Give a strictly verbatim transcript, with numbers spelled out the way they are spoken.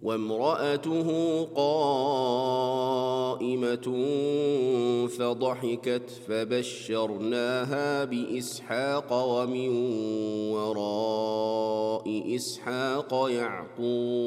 وامرأته قائمة فضحكت فبشرناها بإسحاق ومن وراء إسحاق يعقوب